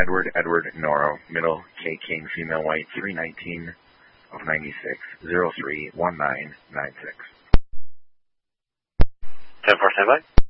Edward, Noro, middle, K King, female white, 319 of 96, 031996. 10-4, standby.